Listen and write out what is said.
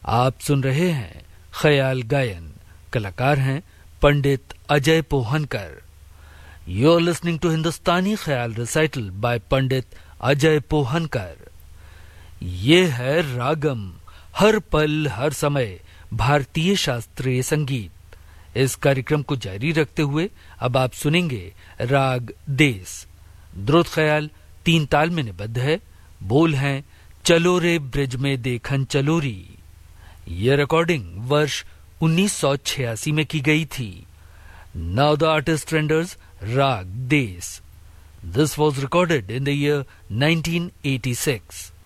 आप सुन रहे हैं ख्याल गायन। कलाकार हैं पंडित Ajay Pohankar. You are listening to हिंदुस्तानी ख्याल रिसाइटल बाय पंडित अजय पोहनकर। ये है रागम, हर पल हर समय भारतीय शास्त्रीय संगीत। इस कार्यक्रम को जारी रखते हुए अब आप सुनेंगे राग देस। द्रुत ख्याल 3 ताल में निबद्ध है। बोल हैं चलो रे ब्रिज में देखन चलोरी। यह रिकॉर्डिंग वर्ष 1986 में की गई थी। नाउ द आर्टिस्ट रेंडर्स राग देस। This was recorded in the year 1986।